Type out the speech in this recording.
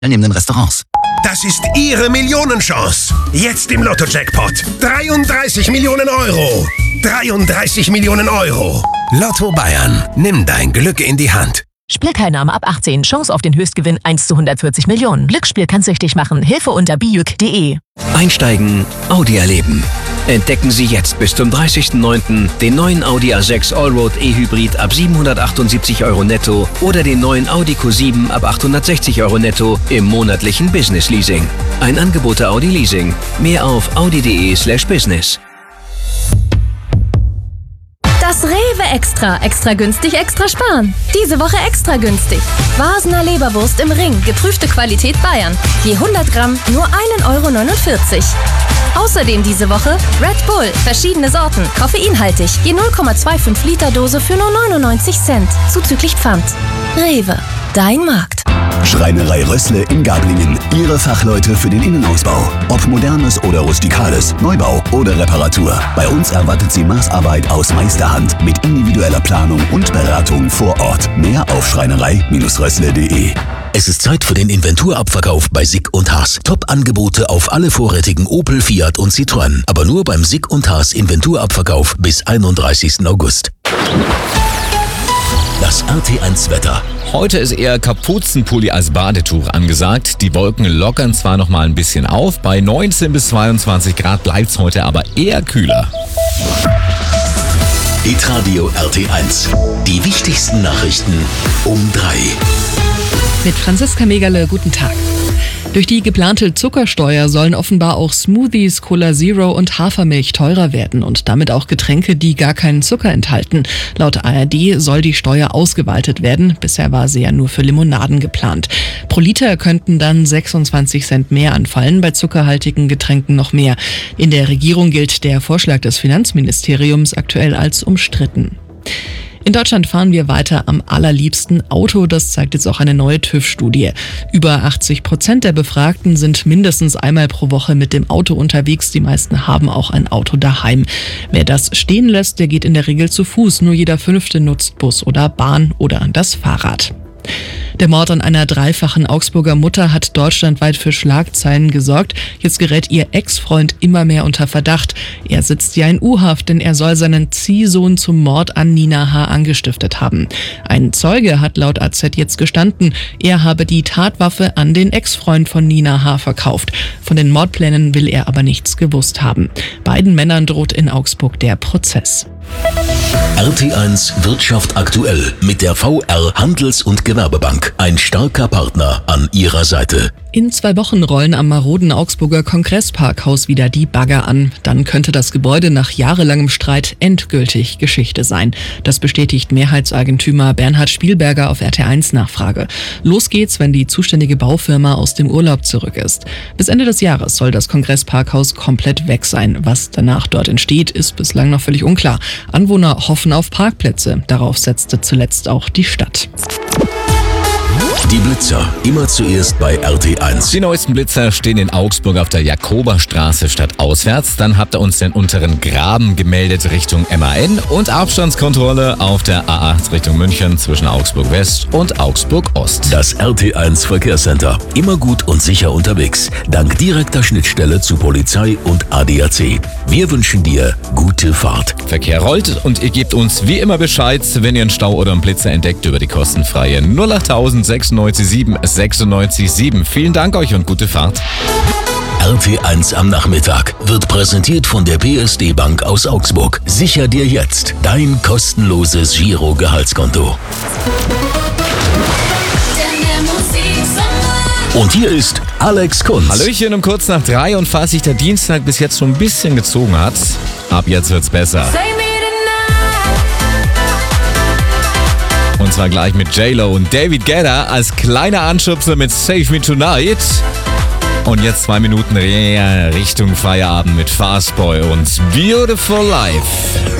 teilnehmenden Restaurants. Das ist Ihre Millionenchance. Jetzt im Lotto-Jackpot. 33 Millionen Euro. 33 Millionen Euro. Lotto Bayern. Nimm dein Glück in die Hand. Spielteilnahme ab 18. Chance auf den Höchstgewinn 1 zu 140 Millionen. Glücksspiel kann süchtig machen. Hilfe unter bijuk.de. Einsteigen, Audi erleben. Entdecken Sie jetzt bis zum 30.09. den neuen Audi A6 Allroad E-Hybrid ab 778 € netto oder den neuen Audi Q7 ab 860 € netto im monatlichen Business Leasing. Ein Angebot der Audi Leasing. Mehr auf audi.de/business. Das Rewe Extra. Extra günstig, extra sparen. Diese Woche extra günstig. Wasener Leberwurst im Ring. Geprüfte Qualität Bayern. Je 100 Gramm nur 1,49 €. Außerdem diese Woche Red Bull. Verschiedene Sorten. Koffeinhaltig. Je 0,25 Liter Dose für nur 99 Cent. Zuzüglich Pfand. Rewe. Dein Markt. Schreinerei Rössle in Gablingen. Ihre Fachleute für den Innenausbau. Ob modernes oder rustikales, Neubau oder Reparatur. Bei uns erwartet Sie Maßarbeit aus Meisterhand mit individueller Planung und Beratung vor Ort. Mehr auf schreinerei-rössle.de. Es ist Zeit für den Inventurabverkauf bei Sick & Haas. Top-Angebote auf alle vorrätigen Opel, Fiat und Citroën. Aber nur beim Sick & Haas Inventurabverkauf bis 31. August. Das RT1-Wetter. Heute ist eher Kapuzenpulli als Badetuch angesagt. Die Wolken lockern zwar noch mal ein bisschen auf. Bei 19 bis 22 Grad bleibt es heute aber eher kühler. Hitradio RT1. Die wichtigsten Nachrichten um 3. Mit Franziska Megerle, guten Tag. Durch die geplante Zuckersteuer sollen offenbar auch Smoothies, Cola Zero und Hafermilch teurer werden und damit auch Getränke, die gar keinen Zucker enthalten. Laut ARD soll die Steuer ausgeweitet werden. Bisher war sie ja nur für Limonaden geplant. Pro Liter könnten dann 26 Cent mehr anfallen, bei zuckerhaltigen Getränken noch mehr. In der Regierung gilt der Vorschlag des Finanzministeriums aktuell als umstritten. In Deutschland fahren wir weiter am allerliebsten Auto, das zeigt jetzt auch eine neue TÜV-Studie. Über 80% der Befragten sind mindestens einmal pro Woche mit dem Auto unterwegs, die meisten haben auch ein Auto daheim. Wer das stehen lässt, der geht in der Regel zu Fuß, nur jeder Fünfte nutzt Bus oder Bahn oder das Fahrrad. Der Mord an einer dreifachen Augsburger Mutter hat deutschlandweit für Schlagzeilen gesorgt. Jetzt gerät ihr Ex-Freund immer mehr unter Verdacht. Er sitzt ja in U-Haft, denn er soll seinen Ziehsohn zum Mord an Nina H. angestiftet haben. Ein Zeuge hat laut AZ jetzt gestanden, er habe die Tatwaffe an den Ex-Freund von Nina H. verkauft. Von den Mordplänen will er aber nichts gewusst haben. Beiden Männern droht in Augsburg der Prozess. RT1 Wirtschaft aktuell mit der VR Handels- und Gewerbebank. Ein starker Partner an Ihrer Seite. In 2 Wochen rollen am maroden Augsburger Kongressparkhaus wieder die Bagger an. Dann könnte das Gebäude nach jahrelangem Streit endgültig Geschichte sein. Das bestätigt Mehrheitseigentümer Bernhard Spielberger auf RT1 Nachfrage. Los geht's, wenn die zuständige Baufirma aus dem Urlaub zurück ist. Bis Ende des Jahres soll das Kongressparkhaus komplett weg sein. Was danach dort entsteht, ist bislang noch völlig unklar. Anwohner hoffen auf Parkplätze. Darauf setzte zuletzt auch die Stadt. Die Blitzer, immer zuerst bei RT1. Die neuesten Blitzer stehen in Augsburg auf der Jakoberstraße stadtauswärts. Dann habt ihr uns den unteren Graben gemeldet Richtung MAN und Abstandskontrolle auf der A8 Richtung München zwischen Augsburg West und Augsburg Ost. Das RT1 Verkehrscenter. Immer gut und sicher unterwegs. Dank direkter Schnittstelle zu Polizei und ADAC. Wir wünschen dir gute Fahrt. Verkehr rollt und ihr gebt uns wie immer Bescheid, wenn ihr einen Stau oder einen Blitzer entdeckt über die kostenfreie 08000 96 7 96 7. Vielen Dank euch und gute Fahrt. RT1 am Nachmittag wird präsentiert von der PSD Bank aus Augsburg. Sicher dir jetzt dein kostenloses Giro-Gehaltskonto. Und hier ist Alex Kunz. Hallöchen um kurz nach 3 und falls sich der Dienstag bis jetzt schon ein bisschen gezogen hat, ab jetzt wird's besser. Und zwar gleich mit J-Lo und David Guetta als kleiner Anschubser mit Save Me Tonight. Und jetzt 2 Minuten Richtung Feierabend mit Fastboy und Beautiful Life.